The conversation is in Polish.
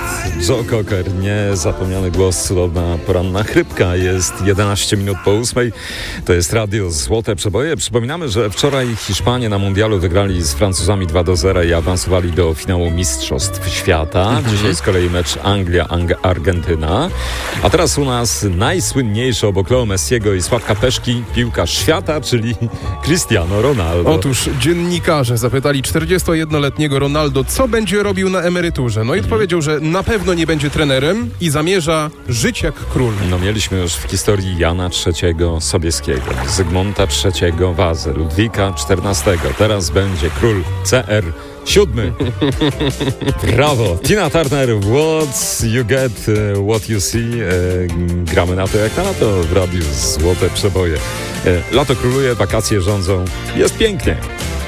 Joe Cocker, niezapomniany głos, cudowna poranna chrypka. Jest 11 minut po 8. To jest Radio Złote Przeboje. Przypominamy, że wczoraj Hiszpanie na mundialu wygrali z Francuzami 2-0 i awansowali do finału Mistrzostw Świata. Dzisiaj z kolei mecz Anglia-Argentyna. A teraz u nas najsłynniejszy obok Leo Messiego i Sławka Peszki piłkarz świata, czyli Cristiano Ronaldo. Otóż dziennikarze zapytali 41-letniego Ronaldo, co będzie robił na emeryturze. No i odpowiedział, że na pewno nie będzie trenerem i zamierza żyć jak król. No mieliśmy już w historii Jana III Sobieskiego, Zygmunta III Wazę, Ludwika XIV. Teraz będzie król CR VII. Brawo! Tina Turner, what you get, what you see. Gramy na to jak na to w Radiu Złote Przeboje. Lato króluje, wakacje rządzą. Jest pięknie.